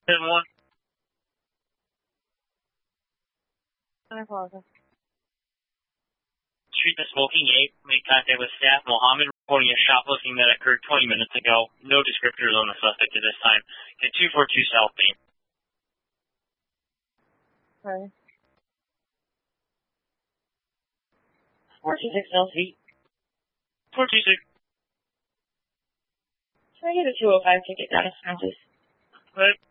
7-1. I apologize. Street the Smoking Ape. Made contact with staff. Mohammed reporting a shoplifting that occurred 20 minutes ago. No descriptors on the suspect at this time. At 242 South Main. Sorry. 426 LC. 426. Can I get a 205 ticket down to please? Right.